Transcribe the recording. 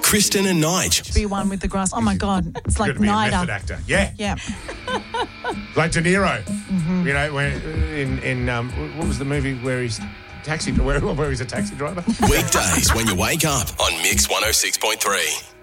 Kristen and Nige. Be one with the grass. Oh, my God. It's like Going to be a NIDA. method actor. Yeah. Yeah. Like De Niro. You know, when in what was the movie where he's where he's a taxi driver? Weekdays when you wake up on Mix 106.3.